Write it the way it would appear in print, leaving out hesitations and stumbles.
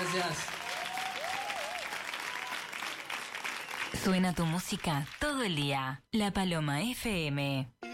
gracias. Suena tu música todo el día. La Paloma FM.